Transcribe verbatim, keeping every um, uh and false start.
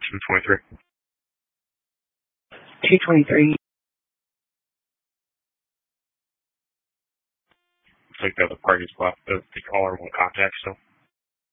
two twenty-three. two twenty-three. Looks like the other party's left. The, the caller won't contact still.